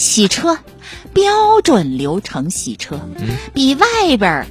洗车标准流程洗车，比外边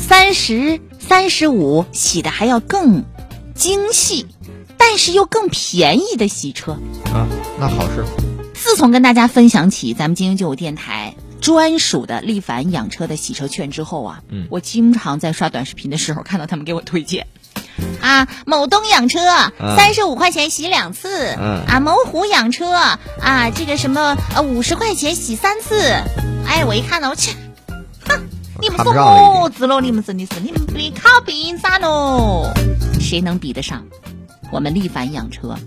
30、35洗的还要更精细，但是又更便宜的洗车啊，那好事。 自从跟大家分享起咱们金鹰95电台专属的力帆养车的洗车券之后啊，我经常在刷短视频的时候看到他们给我推荐啊，某东养车35块钱洗2次，啊，某虎养车啊，这个什么50块钱洗3次。哎，我一看到我去，哼，你们说么子喽？你们真的是，你们别靠边站喽！谁能比得上我们力帆养车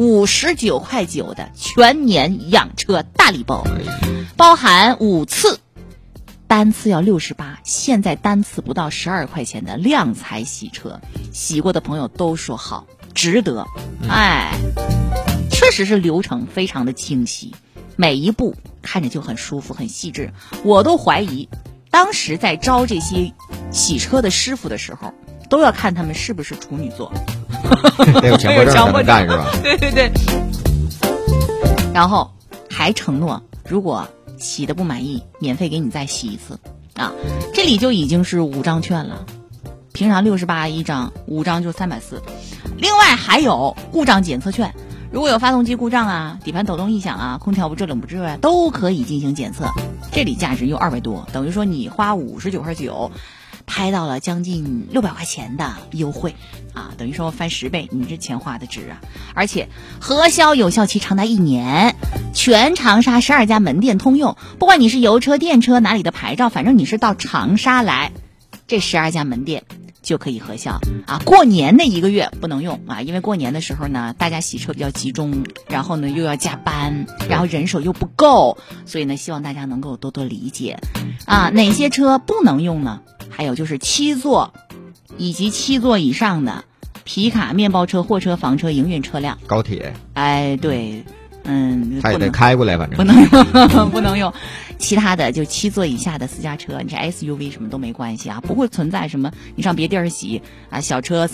59.9块的全年养车大礼包，包含5次，单次要68，现在单次不到12块钱的量才洗车，洗过的朋友都说好，值得。哎，确实是流程非常的清晰，每一步看着就很舒服很细致。我都怀疑当时在招这些洗车的师傅的时候，都要看他们是不是处女座， 得有强迫症才能干是吧？ 对对对。然后还承诺，如果洗的不满意，免费给你再洗一次啊！这里就已经是5张券了，平常68一张，5张就340。另外还有故障检测券，如果有发动机故障啊、底盘抖动异响啊、空调不制冷不制啊，都可以进行检测。这里价值又200多，等于说你花59.9块，拍到了将近600块钱的优惠啊，等于说翻10倍，你这钱花的值啊！而且核销有效期长达1年，全长沙12家门店通用，不管你是油车、电车哪里的牌照，反正你是到长沙来，这12家门店就可以核销啊。过年那1个月不能用啊，因为过年的时候呢，大家洗车比较集中，然后呢又要加班，然后人手又不够，所以呢希望大家能够多多理解啊。哪些车不能用呢？还有就是7座以及7座以上的皮卡、面包车、货车、房车、营运车辆。 高铁， 哎，对， 他也得开过来，反正不能用，不能用。其他的就7座以下的私家车，你是 SUV 什么都没关系啊，不会存在什么你上别地儿洗啊，小车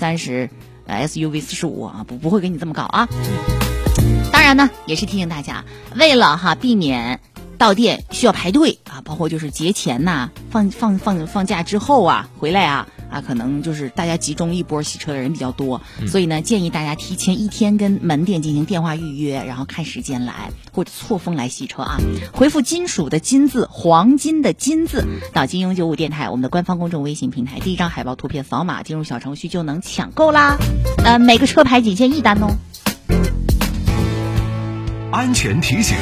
30，SUV 45啊，不会给你这么搞啊。当然呢，也是提醒大家，为了避免到店需要排队啊，包括就是节前呐、放假之后啊，回来啊，可能就是大家集中一波洗车的人比较多，所以呢，建议大家提前1天跟门店进行电话预约，然后看时间来或者错峰来洗车啊。回复金属的金字，黄金的金字到金鹰95电台我们的官方公众微信平台，第1张海报图片扫码进入小程序就能抢购啦。每个车牌仅限1单哦。 安全提醒。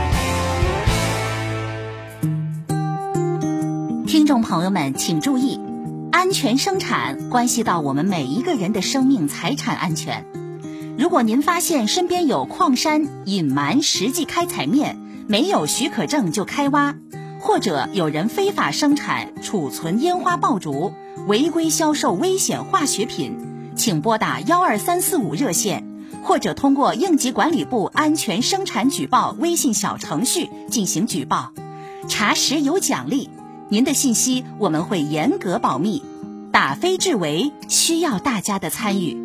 听众朋友们请注意，安全生产关系到我们每一个人的生命财产安全。如果您发现身边有矿山隐瞒实际开采面，没有许可证就开挖，或者有人非法生产、储存烟花爆竹，违规销售危险化学品，请拨打12345热线，或者通过应急管理部安全生产举报微信小程序进行举报，查实有奖励。您的信息我们会严格保密，打非治为需要大家的参与。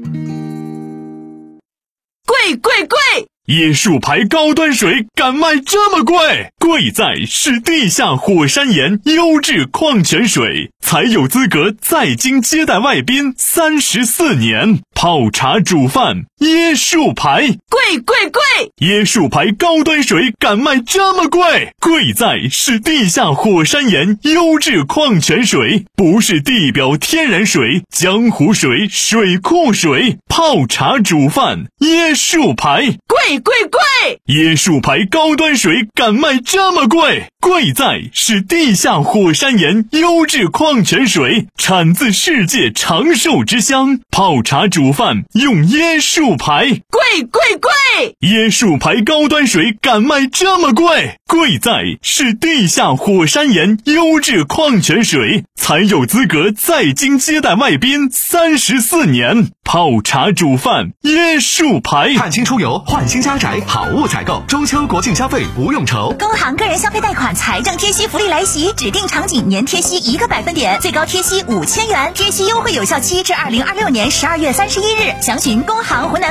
贵贵贵！椰树牌高端水敢卖这么贵？贵在是地下火山岩优质矿泉水，才有资格在京接待外宾34年。泡茶煮饭，椰树牌， 贵贵贵！ 椰树牌高端水敢卖这么贵？贵在是地下火山岩优质矿泉水，不是地表天然水、江湖水、水库水。泡茶煮饭，椰树牌， 贵贵贵！ 椰树牌高端水敢卖这么贵？贵在是地下火山岩优质矿泉水，产自世界长寿之乡。泡茶煮饭用椰树牌， 贵贵贵！ 椰树牌高端水敢卖这么贵？贵在是地下火山岩优质矿泉水，才有资格在京接待外宾34年。泡茶煮饭，椰树牌。 汉清出游，换新家宅，好物采购，中秋国庆消费不用愁。 工行个人消费贷款财政贴息福利来袭，指定场景年贴息1个百分点，最高贴息5000元，贴息优惠有效期至2026年12月31日。详询工行湖南